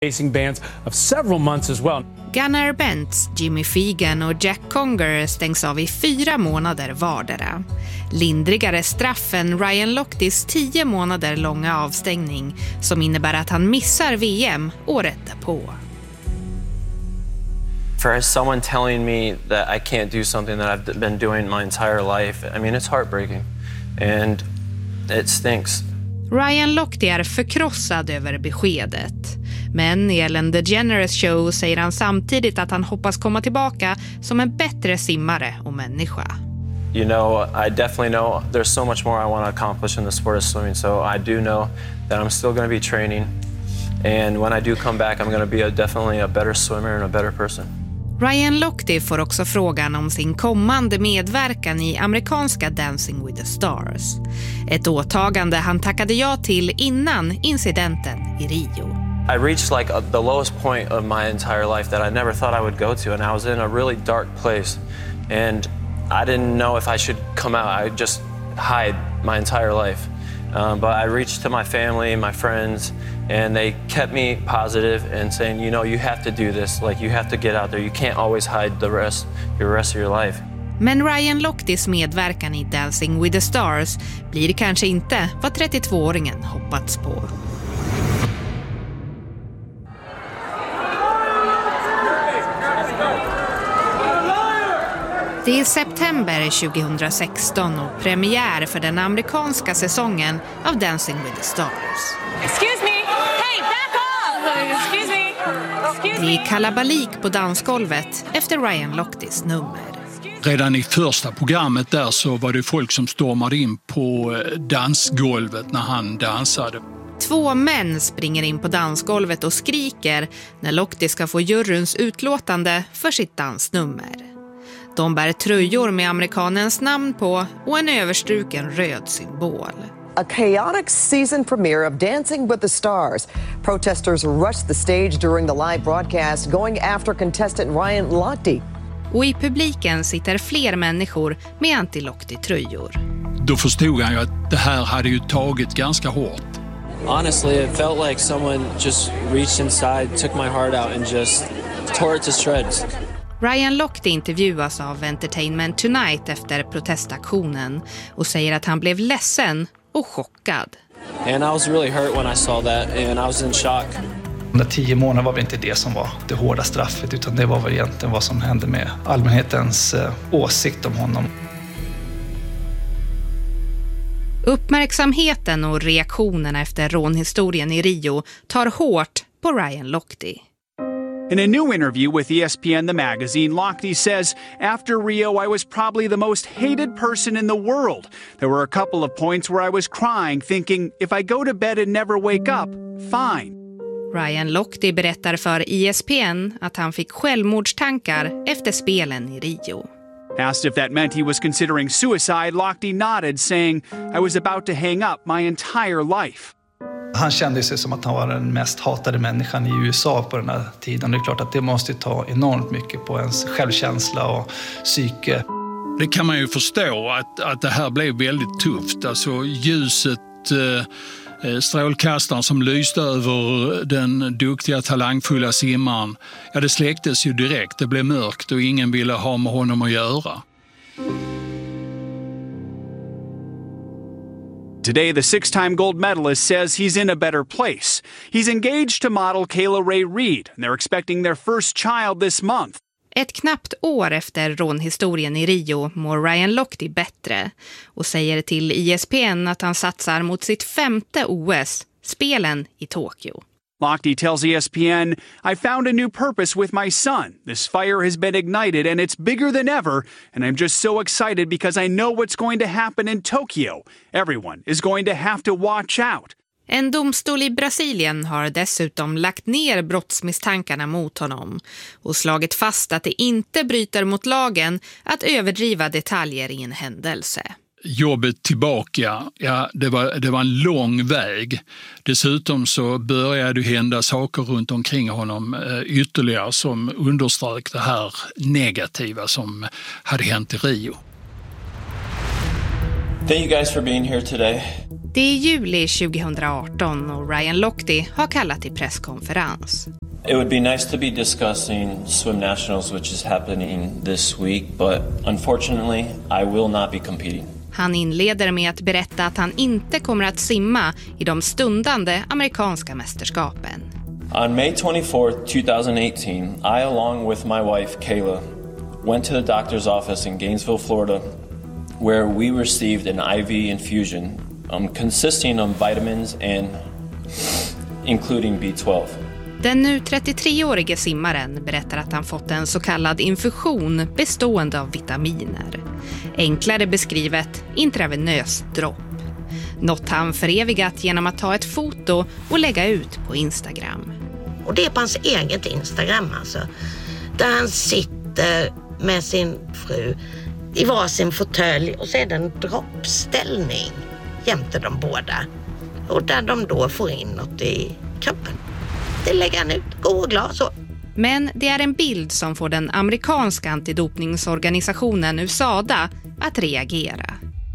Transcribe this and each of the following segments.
Facing bans of several months as well. Gunnar Bentz, Jimmy Fegan och Jack Conger stängs av i 4 månader vardera. Lindrigare straff än Ryan Lochtys 10 månader långa avstängning som innebär att han missar VM året därpå. For someone telling me that I can't do something that I've been doing my entire life, I mean, it's heartbreaking and it stinks. Ryan Lochte är förkrossad över beskedet. Men i Ellen DeGeneres show säger han samtidigt att han hoppas komma tillbaka som en bättre simmare och människa. You know, I definitely know there's so much more I want to accomplish in the sport of swimming, so I do know that I'm still going to be training. And when I do come back, I'm going to be definitely a better swimmer and a better person. Ryan Lochte får också frågan om sin kommande medverkan i amerikanska Dancing with the Stars. Ett åtagande han tackade ja till innan incidenten i Rio. I reached like the lowest point of my entire life that I never thought I would go to, and I was in a really dark place. And I didn't know if I should come out. I just hide my entire life. But I reached to my family, my friends, and they kept me positive and saying, you know, you have to do this. Like, you have to get out there. You can't always hide the rest of your life. Men Ryan Lochtys medverkan i Dancing with the Stars blir kanske inte vad 32-åringen hoppats på. Det är september 2016 och premiär för den amerikanska säsongen av Dancing with the Stars. Excuse me! Hey, back off! Excuse me! Det är kalabalik på dansgolvet efter Ryan Lochtys nummer. Redan i första programmet där så var det folk som stormade in på dansgolvet när han dansade. 2 män springer in på dansgolvet och skriker när Lochte ska få juryns utlåtande för sitt dansnummer. De bär tröjor med amerikanens namn på och en överstruken röd symbol. A chaotic season premiere of Dancing with the Stars. Protesters rushed the stage during the live broadcast, going after contestant Ryan Lochte. Och i publiken sitter fler människor med anti-Lochte-tröjor. Då förstod han ju att det här hade ju tagit ganska hårt. Honestly, it felt like someone just reached inside, took my heart out and just tore it to shreds. Ryan Lochte intervjuas av Entertainment Tonight efter protestaktionen och säger att han blev ledsen och chockad. And I was really hurt when I saw that and I was in shock. De 10 månaderna var väl inte det som var det hårda straffet, utan det var väl egentligen vad som hände med allmänhetens åsikt om honom. Uppmärksamheten och reaktionerna efter rånhistorien i Rio tar hårt på Ryan Lochte. In a new interview with ESPN The Magazine, Lochte says, after Rio, I was probably the most hated person in the world. There were a couple of points where I was crying, thinking, if I go to bed and never wake up, fine. Ryan Lochte berättar för ESPN att han fick självmordstankar efter spelen i Rio. Asked if that meant he was considering suicide, Lochte nodded, saying, I was about to hang up my entire life. Han kände sig som att han var den mest hatade människan i USA på den här tiden. Det är klart att det måste ta enormt mycket på ens självkänsla och psyke. Det kan man ju förstå att det här blev väldigt tufft. Alltså ljuset, strålkastaren som lyste över den duktiga, talangfulla simmaren. Ja, det släcktes ju direkt. Det blev mörkt och ingen ville ha med honom att göra. Today, the 6-time gold medalist says he's in a better place. He's engaged to model Kayla Ray Reid, and they're expecting their first child this month. Ett knappt år efter rånhistorien i Rio mår Ryan Lochte bättre och säger till ESPN att han satsar mot sitt 5:e OS, spelen i Tokyo. Lochte tells ESPN, I found a new purpose with my son. This fire has been ignited and it's bigger than ever. And I'm just so excited because I know what's going to happen in Tokyo. Everyone is going to have to watch out. En domstol i Brasilien har dessutom lagt ner brottsmisstankarna mot honom och slagit fast att det inte bryter mot lagen att överdriva detaljer i en händelse. Jobbet tillbaka, ja, det var en lång väg. Dessutom så började det hända saker runt omkring honom ytterligare som underströk det här negativa som hade hänt i Rio. Thank you guys for being here today. Det är juli 2018 och Ryan Lochte har kallat till presskonferens. It would be nice to be discussing swim nationals, which is happening this week, but unfortunately I will not be competing. Han inleder med att berätta att han inte kommer att simma i de stundande amerikanska mästerskapen. On May 24th, 2018, I, along with my wife, Kayla, went to the doctor's office in Gainesville, Florida, where we received an IV infusion consisting of vitamins and including B12. Den nu 33-årige simmaren berättar att han fått en så kallad infusion bestående av vitaminer. Enklare beskrivet intravenös dropp. Något han förevigat genom att ta ett foto och lägga ut på Instagram. Och det är på hans eget Instagram alltså. Där han sitter med sin fru i varsin fåtölj och så är det en droppställning jämte de båda. Och där de då får in något i kroppen. Det lägger han ut, god och glad så. Men det är en bild som får den amerikanska antidopningsorganisationen USADA att reagera.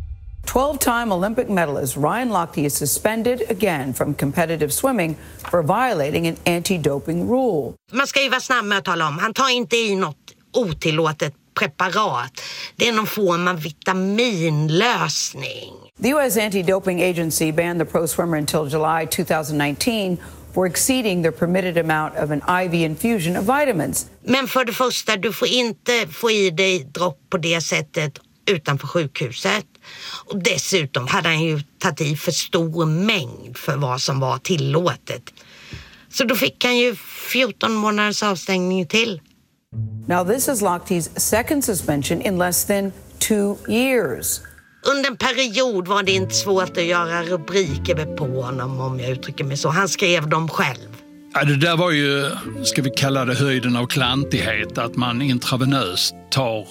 12-time Olympic medalist Ryan Lochte is suspended again from competitive swimming for violating an anti-doping rule. Man ska ju vara snabb med att tala om. Han tar inte i något otillåtet preparat. Det är någon form av vitaminlösning. The U.S. Anti-Doping Agency banned the pro swimmer until July 2019 for exceeding the permitted amount of an IV infusion of vitamins. Men för det första, du får inte få i dig dropp på det sättet utanför sjukhuset. Och dessutom hade han ju tagit i för stor mängd för vad som var tillåtet. Så då fick han ju 14 månaders avstängning till. Now this is Lochtes's second suspension in less than 2 years. Under en period var det inte svårt att göra rubriker på honom, om jag uttrycker mig så. Han skrev dem själv. Ja, det där var ju, ska vi kalla det, höjden av klantighet. Att man intravenöst tar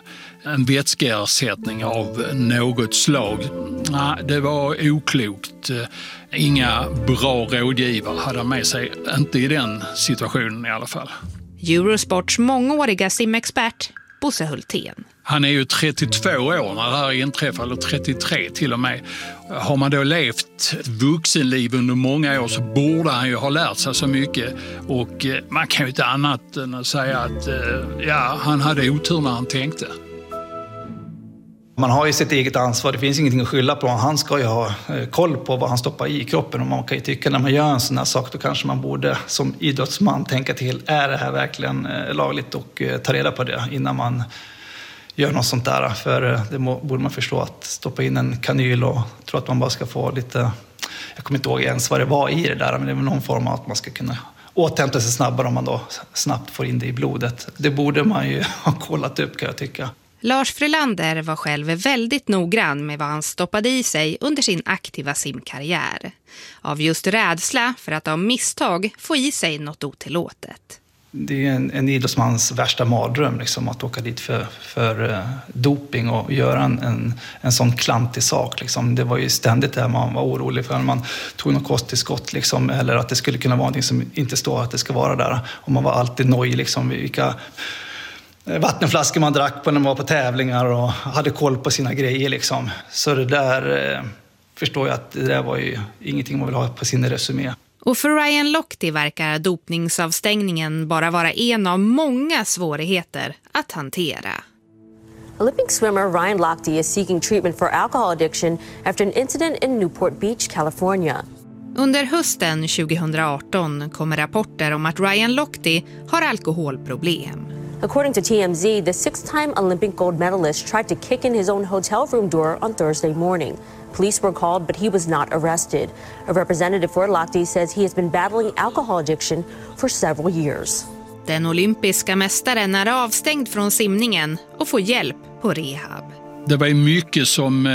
en vätskeersättning av något slag. Nej, det var oklokt. Inga bra rådgivare hade med sig. Inte i den situationen i alla fall. Eurosports mångåriga simexpert Bosse Hultén. Han är ju 32 år när det här inträffade, eller 33 till och med. Har man då levt ett vuxenliv under många år så borde han ju ha lärt sig så mycket. Och man kan ju inte annat än att säga att han hade otur när han tänkte. Man har ju sitt eget ansvar, det finns ingenting att skylla på. Han ska ju ha koll på vad han stoppar i kroppen. Och man kan ju tycka när man gör en sån här sak, då kanske man borde som idrottsman tänka till, är det här verkligen lagligt, och ta reda på det innan man gör något sånt där. För det borde man förstå, att stoppa in en kanyl och tro att man bara ska få lite, jag kommer inte ihåg ens vad det var i det där, men det är väl någon form av att man ska kunna återhämta sig snabbare om man då snabbt får in det i blodet. Det borde man ju ha kollat upp, kan jag tycka. Lars Frölander var själv väldigt noggrann med vad han stoppade i sig under sin aktiva simkarriär. Av just rädsla för att av misstag få i sig något otillåtet. Det är en idrottsmans värsta mardröm liksom, att åka dit för doping och göra en sån klantig sak. Liksom. Det var ju ständigt det man var orolig för när man tog något kosttillskott, liksom, eller att det skulle kunna vara något som inte står att det ska vara där. Och man var alltid nojig liksom, vilka vattenflaskor man drack på när man var på tävlingar och hade koll på sina grejer. Liksom. Så det där förstår jag att det där var ju ingenting man vill ha på sin resumé. Och för Ryan Lochte verkar dopningsavstängningen bara vara en av många svårigheter att hantera. Olympic swimmer Ryan Lochte is seeking treatment for alcohol addiction after an incident in Newport Beach, California. Under hösten 2018 kommer rapporter om att Ryan Lochte har alkoholproblem. According to TMZ, the six-time Olympic gold medalist tried to kick in his own hotel room door on Thursday morning. Police were called, but he was not arrested. A representative for Lochte says he has been battling alcohol addiction for several years. Den olympiska mästaren är avstängd från simningen och får hjälp på rehab. Det var mycket som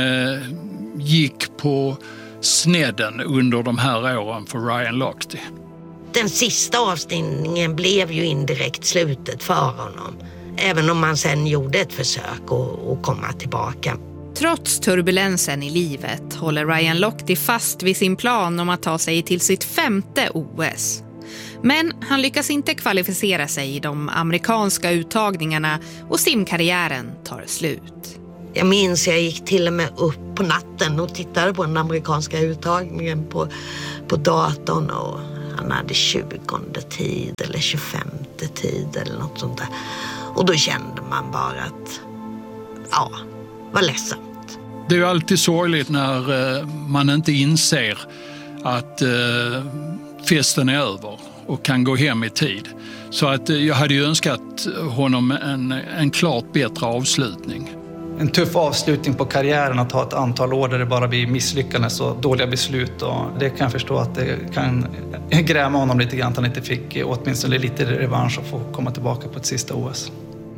gick på snedden under de här åren för Ryan Lochte. Den sista avstängningen blev ju indirekt slutet för honom. Även om man sen gjorde ett försök att komma tillbaka. Trots turbulensen i livet håller Ryan Lochte fast vid sin plan om att ta sig till sitt 5:e OS. Men han lyckas inte kvalificera sig i de amerikanska uttagningarna och simkarriären tar slut. Jag minns jag gick till och med upp på natten och tittade på den amerikanska uttagningen på datorn, och han hade 20:e tid eller 25:e tid eller något sånt där. Och då kände man bara att, ja, vad ledsamt. Det är ju alltid sorgligt när man inte inser att festen är över och kan gå hem i tid. Så att jag hade ju önskat honom en klart bättre avslutning. En tuff avslutning på karriären, att ha ett antal år där det bara blir misslyckanden och dåliga beslut. Och det kan jag förstå att det kan gräma honom lite grann att han inte fick åtminstone lite revansch och få komma tillbaka på ett sista OS.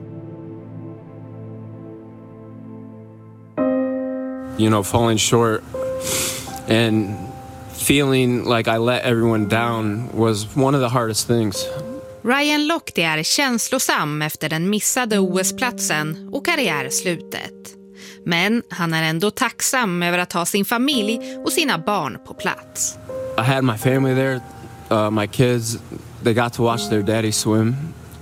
You know, falling short and feeling like I let everyone down was one of the hardest things. Ryan Lochte är känslosam efter den missade OS-platsen och karriärslutet. Men han är ändå tacksam över att ha sin familj och sina barn på plats. I had my family there, my kids, they got to watch their daddy swim.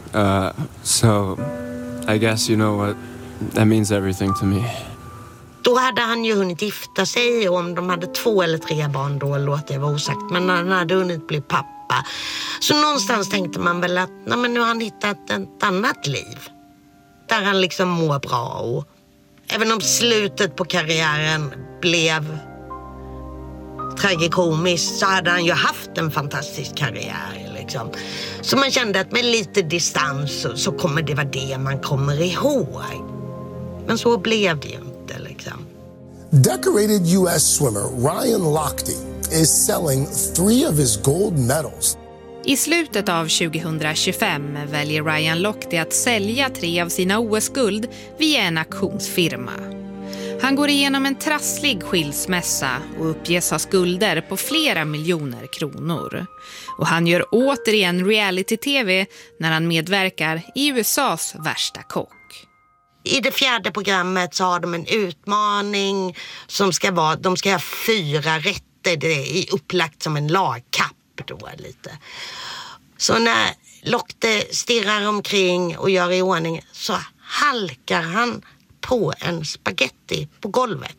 So I guess, you know what, that means everything to me. Då hade han ju hunnit gifta sig, och om de hade 2 eller 3 barn då låter det vara osagt. Men han hade hunnit bli pappa. Så någonstans tänkte man väl att nej, men nu har han hittat ett annat liv. Där han liksom mår bra. Och även om slutet på karriären blev tragikomiskt så hade han ju haft en fantastisk karriär. Liksom. Så man kände att med lite distans så kommer det vara det man kommer ihåg. Men så blev det ju inte liksom. Decorated U.S. swimmer Ryan Lochte is selling 3 of his gold medals. I slutet av 2025 väljer Ryan Lochte att sälja 3 av sina OS-guld via en auktionsfirma. Han går igenom en trasslig skilsmässa och uppges ha skulder på flera miljoner kronor. Och han gör återigen reality-tv när han medverkar i USAs värsta kock. I det 4:e programmet så har de en utmaning som ska vara, de ska ha 4 rätter. Det är upplagt som en lagkapp då lite. Så när Lochte stirrar omkring och gör i ordning så halkar han på en spaghetti på golvet.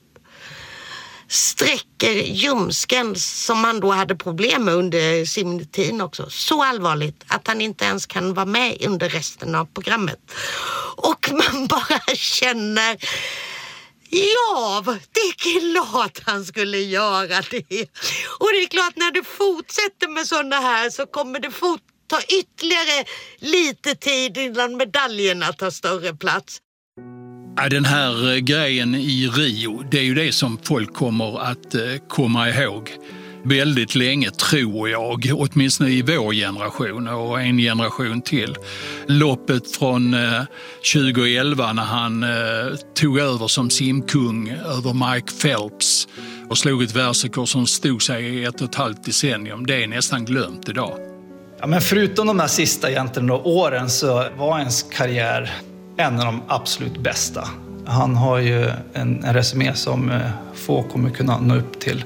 Sträcker ljumsken som han då hade problem med under simtiden också. Så allvarligt att han inte ens kan vara med under resten av programmet. Och man bara känner, ja, det är klart han skulle göra det. Och det är klart när du fortsätter med sådana här så kommer det ta ytterligare lite tid innan medaljerna tar större plats. Ja, den här grejen i Rio, det är ju det som folk kommer att komma ihåg väldigt länge, tror jag, åtminstone i vår generation och en generation till. Loppet från 2011 när han tog över som simkung över Mike Phelps och slog ett världsrekord som stod sig i 1,5 decennium, det är nästan glömt idag. Ja, men förutom de här sista egentligen åren så var hans karriär en av de absolut bästa. Han har ju en resumé som få kommer kunna nå upp till.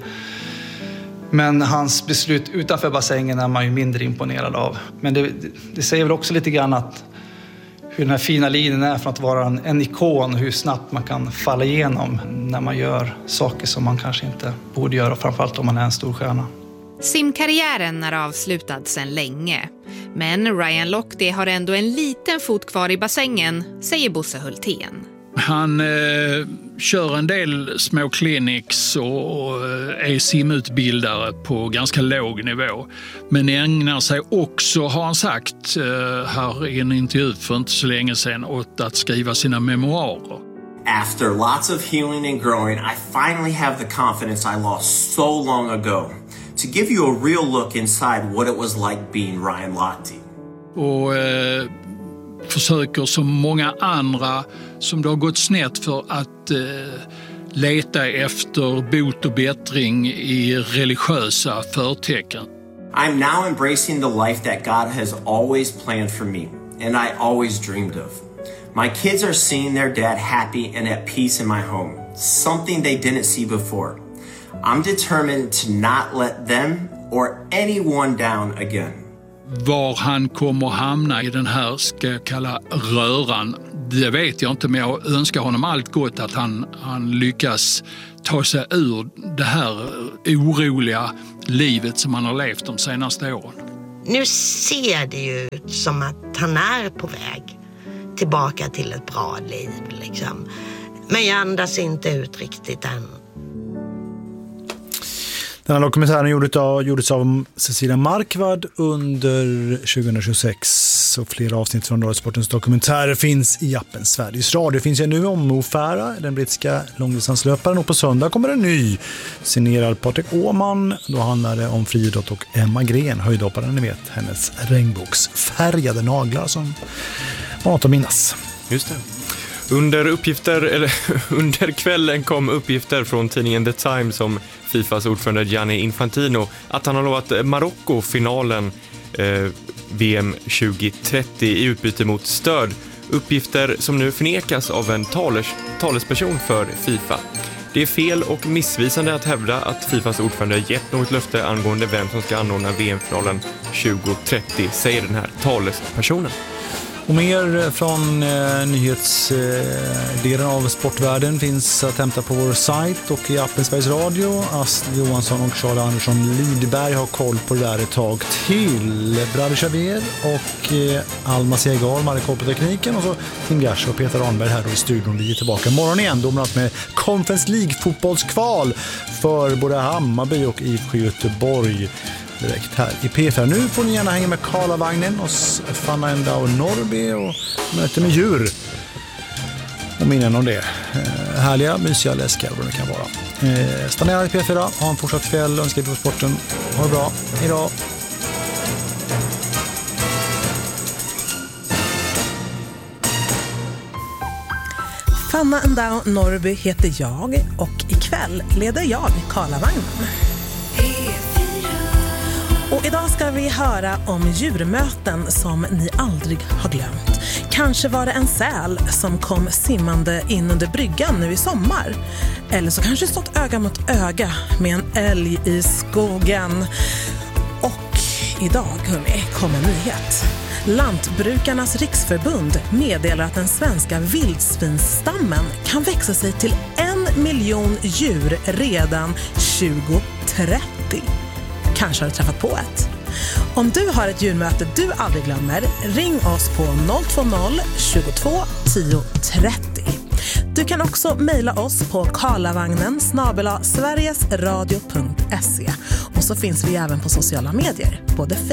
Men hans beslut utanför bassängen är man ju mindre imponerad av. Men det säger väl också lite grann att hur den här fina linjen är från att vara en ikon och hur snabbt man kan falla igenom när man gör saker som man kanske inte borde göra, framförallt om man är en stor stjärna. Simkarriären är avslutad sedan länge. Men Ryan Lochte har ändå en liten fot kvar i bassängen, säger Bosse Hultén. Han kör en del små clinics och är simutbildare på ganska låg nivå. Men ägnar sig också, har han sagt här i en intervju för inte så länge sedan, åt att skriva sina memoarer. After lots of healing and growing, I finally have the confidence I lost so long ago to give you a real look inside what it was like being Ryan Lochte. Och försöker som många andra som det har gått snett för att leta efter bot och bättring i religiösa förtecken. I'm now embracing the life that God has always planned for me and I always dreamed of. My kids are seeing their dad happy and at peace in my home, something they didn't see before. I'm determined to not let them or anyone down again. Var han kommer hamna i den här, ska jag kalla, röran, Det vet jag inte, men jag önskar honom allt gott att han lyckas ta sig ur det här oroliga livet som han har levt de senaste åren. Nu ser det ju ut som att han är på väg tillbaka till ett bra liv liksom. Men jag andas inte ut riktigt än. Den här dokumentären gjordes av Cecilia Markvard under 2026 och flera avsnitt från Radiosportens dokumentärer finns i appen Sveriges Radio. Det finns ju nu om Mo Farah, den brittiska långdistanslöparen, och på söndag kommer en ny signerad Patrik Åhman. Då handlar det om friidrott och Emma Gren, höjdhopparen, ni vet, hennes regnbågsfärgade naglar som man att minnas. Just det. Under kvällen kom uppgifter från tidningen The Times om Fifas ordförande Gianni Infantino att han har lovat Marocko finalen VM 2030 i utbyte mot stöd. Uppgifter som nu förnekas av en talesperson för Fifa. Det är fel och missvisande att hävda att Fifas ordförande gett något löfte angående vem som ska anordna VM-finalen 2030, säger den här talespersonen. Och mer från nyhetsdelen av sportvärlden finns att hämta på vår sajt och i appen Sveriges Radio. Astrid Johansson och Charles Andersson Lidberg har koll på det där ett tag till. Brady Xavier och Alma Segal hade koll på tekniken, och så Tim Gers och Peter Arnberg här då i studion. Vi är tillbaka imorgon igen, dominat med Conference League-fotbollskval för både Hammarby och IFK Göteborg. Direkt här i P4. Nu får ni gärna hänga med Karlavagnen och Fanna Enda och Norrby och möte med djur. Och minnen om det. Härliga, mysiga, läskiga, vad det kan vara. Stanna här i P4. Ha en fortsatt kväll. Önskar på sporten. Ha det bra. Hejdå. Fanna Enda och Norrby heter jag och ikväll leder jag Karlavagnen. Och idag ska vi höra om djurmöten som ni aldrig har glömt. Kanske var det en säl som kom simmande in under bryggan nu i sommar. Eller så kanske stått öga mot öga med en älg i skogen. Och idag, hörni, kommer en nyhet. Lantbrukarnas riksförbund meddelar att den svenska vildsvinsstammen kan växa sig till 1 miljon djur redan 2030. Kanske har du träffat på ett. Om du har ett djurmöte du aldrig glömmer, ring oss på 020 22 10 30. Du kan också mejla oss på karlavagnen@sverigesradio.se. Och så finns vi även på sociala medier, både